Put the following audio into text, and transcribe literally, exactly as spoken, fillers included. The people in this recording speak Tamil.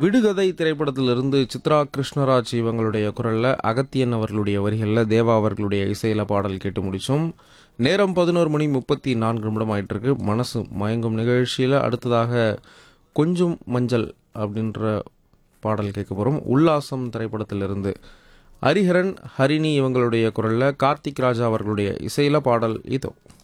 விடுகதை திரைப்படத்திலிருந்து சித்ரா கிருஷ்ணராஜ் இவங்களுடைய குரலில் அகத்தியன் அவர்களுடைய வரிகளில் தேவா அவர்களுடைய இசையில் பாடல் கேட்டு முடித்தோம். நேரம் பதினோரு மணி முப்பத்தி நான்கு நிமிடம் ஆயிட்டிருக்கு. மனசு மயங்கும் நிகழ்ச்சியில் அடுத்ததாக கொஞ்சம் மஞ்சள் அப்படின்ற பாடல் கேட்க போகிறோம். உல்லாசம் திரைப்படத்திலிருந்து ஹரிஹரன் ஹரிணி இவங்களுடைய குரலில் கார்த்திக் ராஜா அவர்களுடைய இசையில் பாடல் இதோ.